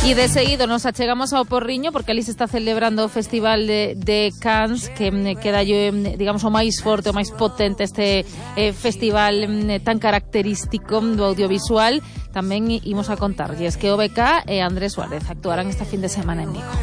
E de seguido nos achegamos ao Porriño porque ali se está celebrando o Festival de Cannes, que queda, digamos, o máis forte, o máis potente este festival tan característico do audiovisual. Tamén imos a contarlles que OBK e Andrés Suárez actuarán esta fin de semana en Vigo.